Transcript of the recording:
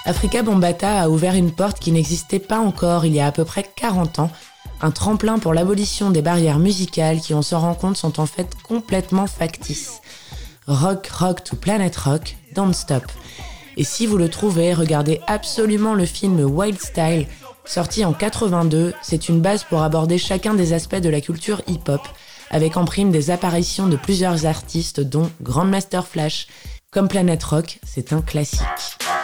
Afrika Bambaataa a ouvert une porte qui n'existait pas encore il y a à peu près 40 ans, un tremplin pour l'abolition des barrières musicales qui, on se rend compte, sont en fait complètement factices. Rock, rock to Planet Rock, don't stop. Et si vous le trouvez, regardez absolument le film Wild Style, sorti en 82, c'est une base pour aborder chacun des aspects de la culture hip-hop, avec en prime des apparitions de plusieurs artistes dont Grandmaster Flash. Comme Planet Rock, c'est un classique.